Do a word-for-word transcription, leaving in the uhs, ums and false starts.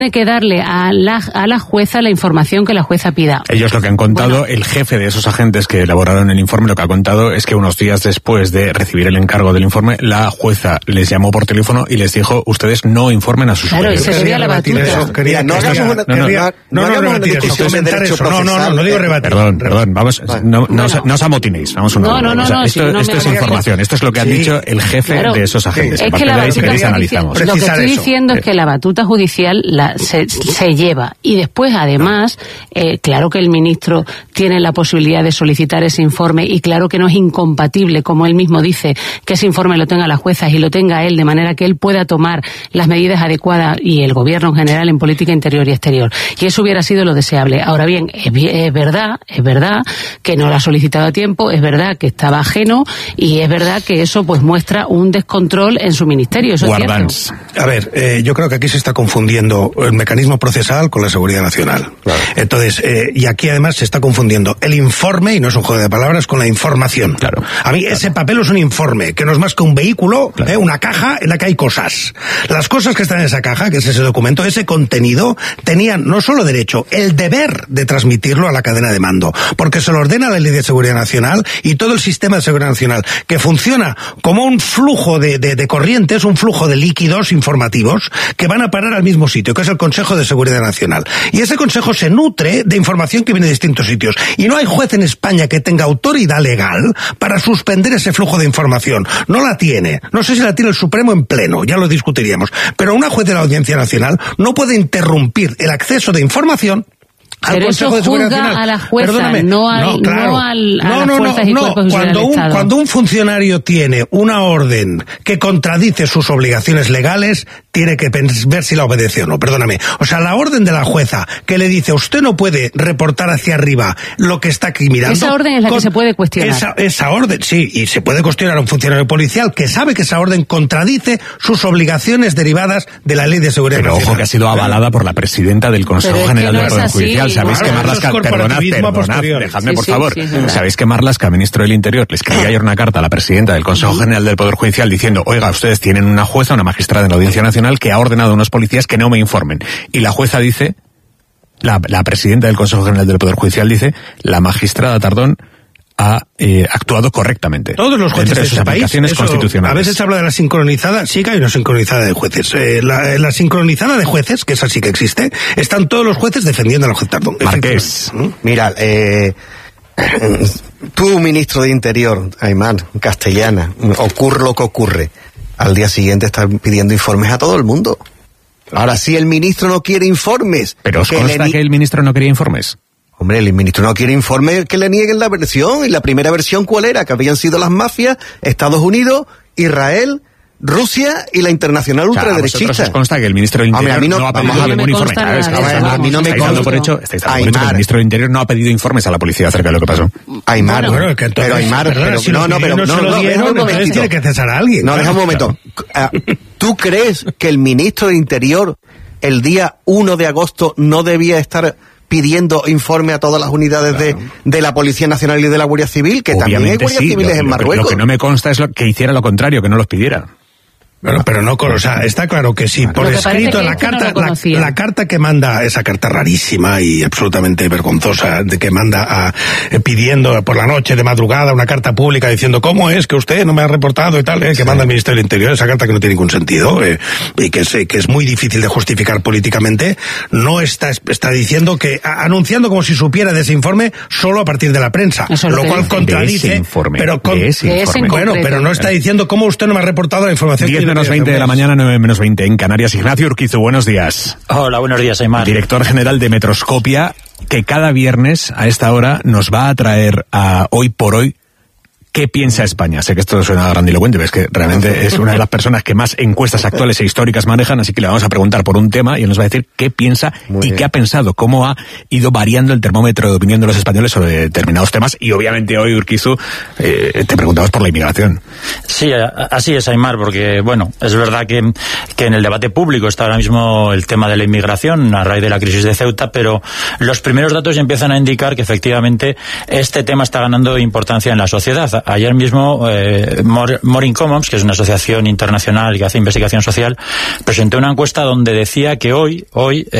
tiene que darle a la, a la jueza la información que la jueza pida. Ellos lo que han contado, bueno, el jefe de esos agentes que elaboraron el informe, lo que ha contado es que unos días después de recibir el encargo del informe, la jueza les llamó por teléfono y les dijo, ustedes no informen a sus claro, superiores. Claro, ese sería la batuta. Eso, quería, no, hagamos una, no, no, quería, no, no, no, no, rebatir eso, comentar eso. No, no, no, no digo rebatir. Perdón, perdón, vamos, no, no, bueno. os, no os amotinéis, vamos una No, no, no, o sea, no, esto, si no esto me es información, esto es lo que ha sí. dicho el jefe claro. de esos agentes. Sí. Es que la batuta si analizamos. Lo que estoy diciendo es que la batuta judicial la, se, se lleva y después además, eh, claro que el ministro tiene la posibilidad de solicitar ese informe y claro que no es incompatible, como él mismo dice, que ese informe lo tenga la jueza y lo tenga él de manera que él pueda tomar las medidas adecuadas y el gobierno en general en política interior y exterior. Y eso hubiera sido lo deseable. Ahora bien, es, es verdad, es verdad que no lo ha solicitado a tiempo, es verdad que estaba ajeno y es verdad que eso pues muestra un descontrol en su ministerio. Eso Guardans. Es cierto. A ver, eh, yo creo que aquí se está confundiendo el mecanismo procesal con la seguridad nacional. Claro. Entonces, eh, y aquí además se está confundiendo el informe, y no es un juego de palabras, con la información. Claro. A mí claro. ese papel es un informe, que no es más que un vehículo, claro. eh, una caja en la que hay cosas. Las cosas que están en esa caja, que es ese documento, ese contenido, tenían no solo derecho, el deber de transmitirlo a la cadena de mando, porque se lo ordena la Ley de Seguridad Nacional y todo el sistema de seguridad nacional, que funciona como un flujo de, de, de corrientes, un flujo de líquidos informativos que van a parar al mismo sitio, que es el Consejo de Seguridad Nacional. Y ese Consejo se nutre de información que viene de distintos sitios. Y no hay juez en España que tenga autoridad legal para suspender ese flujo de información. No la tiene. No sé si la tiene el Supremo en pleno, ya lo discutiríamos. Pero una juez de la Audiencia Nacional no puede interrumpir el acceso de información al Pero Consejo eso de Seguridad juzga Nacional. a la jueza, Perdóname. no al, no, claro. no al, a no, las no, fuerzas no, y no. cuerpos de seguridad Cuando del un, Estado. cuando un funcionario tiene una orden que contradice sus obligaciones legales, tiene que ver si la obedece o no, perdóname. O sea, la orden de la jueza que le dice, usted no puede reportar hacia arriba lo que está aquí mirando. Esa orden es la con, que se puede cuestionar. Esa, esa orden, sí, y se puede cuestionar a un funcionario policial que sabe que esa orden contradice sus obligaciones derivadas de la Ley de Seguridad Pero Nacional. ojo que ha sido avalada por la presidenta del Consejo Pero General es que no del Poder es así. Judicial. Sabéis Claro, que Marlaska, perdonad, perdonad, dejadme sí, por sí, favor. sí, Sabéis que Marlaska, ministro del Interior, le escribía ayer una carta a la presidenta del Consejo General del Poder Judicial diciendo, oiga, ustedes tienen una jueza, una magistrada en la Audiencia Nacional que ha ordenado a unos policías que no me informen. Y la jueza dice, la, la presidenta del Consejo General del Poder Judicial dice, la magistrada Tardón ha eh, actuado correctamente. Todos los jueces de este país, eso, constitucionales. A veces se habla de la sincronizada, sí que hay una sincronizada de jueces. Eh, la, la sincronizada de jueces, que esa sí que existe, están todos los jueces defendiendo a la juez Tardón. Marqués. Mira, eh, tú, ministro de Interior, Aymar, castellana, ocurre lo que ocurre. Al día siguiente están pidiendo informes a todo el mundo. Ahora, si el ministro no quiere informes... ¿Pero os que consta ni... que el ministro no quería informes? Hombre, el ministro no quiere informes que le nieguen la versión. Y la primera versión, ¿cuál era? Que habían sido las mafias, Estados Unidos, Israel, Rusia y la internacional o sea, ultraderechista. ¿A vosotros os consta que el ministro del Interior Hombre, a mí no, no ha pedido ningún informe? A, ver, a mí no me estáis dando por hecho, estáis dando por hecho que el ministro del Interior no ha pedido informes a la policía acerca de lo que pasó. Aymar, bueno, bueno, que entonces, pero Aymar, perdona, pero, si no, no, pero no, no, se lo no, dieron, deja un entonces momentito. tiene que cesar a alguien. No, claro, deja un momento. Claro. ¿Tú crees que el ministro de Interior el día uno de agosto no debía estar pidiendo informe a todas las unidades claro. de, de la Policía Nacional y de la Guardia Civil, que Obviamente también hay guardias sí, civiles lo, en Marruecos? Lo que no me consta es lo que hiciera lo contrario, que no los pidiera. Bueno, pero no, o sea, está claro que sí, por escrito, la carta, no la, la carta que manda, esa carta rarísima y absolutamente vergonzosa, de que manda a, eh, pidiendo por la noche, de madrugada, una carta pública diciendo, ¿cómo es que usted no me ha reportado y tal? Eh, que sí. Manda el Ministerio del Interior, esa carta que no tiene ningún sentido, eh, y que es, que es muy difícil de justificar políticamente, no está, está diciendo que, a, anunciando como si supiera de ese informe, solo a partir de la prensa, lo, lo cual dice. contradice, de ese informe, pero con, de ese informe. bueno, pero no está diciendo cómo usted no me ha reportado la información que menos veinte de la mañana, nueve menos veinte en Canarias. Ignacio Urquizu, buenos días. Hola, buenos días, Aymar. Director general de Metroscopia, que cada viernes a esta hora nos va a traer a Hoy por Hoy ¿qué piensa España? Sé que esto suena grandilocuente, pero es que realmente es una de las personas que más encuestas actuales e históricas manejan, así que le vamos a preguntar por un tema y él nos va a decir qué piensa Muy y bien. qué ha pensado, cómo ha ido variando el termómetro de opinión de los españoles sobre determinados temas. Y obviamente hoy, Urquizu, eh, te preguntamos por la inmigración. Sí, así es, Aymar, porque, bueno, es verdad que, que en el debate público está ahora mismo el tema de la inmigración a raíz de la crisis de Ceuta, pero los primeros datos ya empiezan a indicar que efectivamente este tema está ganando importancia en la sociedad. ayer mismo eh, Morin Commons, que es una asociación internacional que hace investigación social, presentó una encuesta donde decía que hoy, hoy